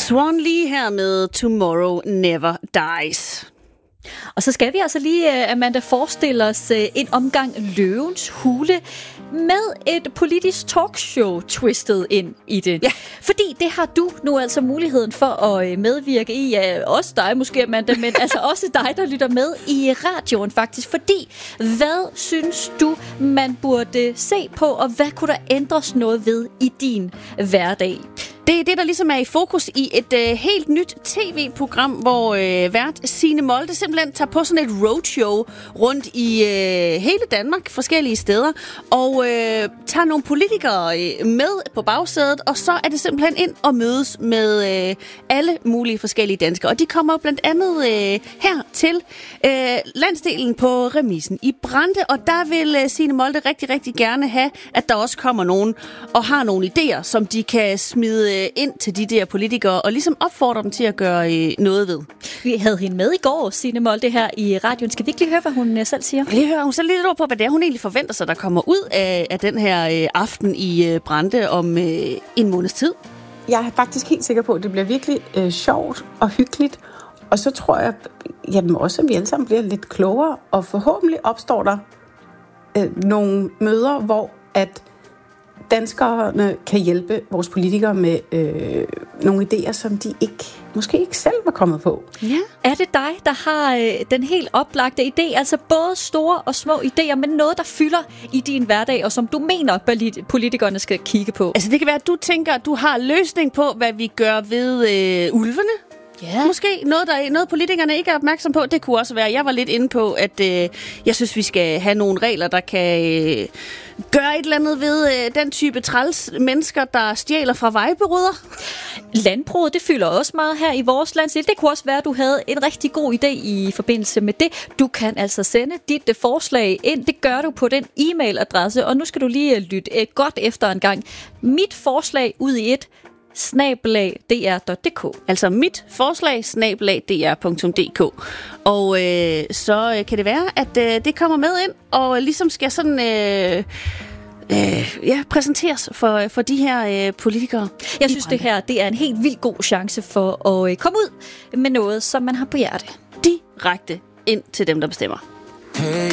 Swan Lee her med Tomorrow Never Dies. Og så skal vi altså lige, Amanda, forestille os en omgang Løvens Hule med et politisk talkshow twistet ind i det. Ja. Fordi det har du nu altså muligheden for at medvirke i. Ja, også dig måske, Amanda, men altså også dig, der lytter med i radioen faktisk. Fordi, hvad synes du, man burde se på, og hvad kunne der ændres noget ved i din hverdag? Det er det, der ligesom er i fokus i et helt nyt tv-program, hvor vært Signe Molde simpelthen tager på sådan et roadshow rundt i hele Danmark, forskellige steder, og tager nogle politikere med på bagsædet, og så er det simpelthen ind og mødes med alle mulige forskellige danskere. Og de kommer blandt andet her til landsdelen på remisen i Brande, og der vil Signe Molde rigtig, rigtig gerne have, at der også kommer nogen og har nogle idéer, som de kan smide ind til de der politikere, og ligesom opfordre dem til at gøre noget ved. Vi havde hende med i går, Signe Molde, her i radioen. Skal vi ikke lige høre, hvad hun selv siger? Lige høre hun selv lidt ord på, hvad det er, hun egentlig forventer sig, der kommer ud af den her aften i Brande om en måneds tid. Jeg er faktisk helt sikker på, at det bliver virkelig sjovt og hyggeligt. Og så tror jeg, også, at vi alle sammen bliver lidt klogere, og forhåbentlig opstår der nogle møder, hvor at danskerne kan hjælpe vores politikere med nogle idéer, som de måske ikke selv var kommet på. Ja. Er det dig, der har den helt oplagte idé, altså både store og små idéer, men noget, der fylder i din hverdag, og som du mener, politikerne skal kigge på? Altså det kan være, at du tænker, at du har løsning på, hvad vi gør ved ulvene. Ja. Måske noget politikerne ikke er opmærksom på. Det kunne også være, jeg var lidt inde på, at jeg synes, vi skal have nogle regler, der kan gøre et eller andet ved den type træls mennesker, der stjæler fra vejberuder. Landbruget, det fylder også meget her i vores landsdel. Det kunne også være, at du havde en rigtig god idé i forbindelse med det. Du kan altså sende dit forslag ind. Det gør du på den e-mailadresse, og nu skal du lige lytte godt efter en gang. Mit forslag ud i et @dr.dk. Altså mit forslag @dr.dk. Og så kan det være, at det kommer med ind og ligesom skal sådan præsenteres for de her politikere. Jeg synes, det her det er en helt vildt god chance for at komme ud med noget, som man har på hjerte. Direkte ind til dem, der bestemmer. Hey,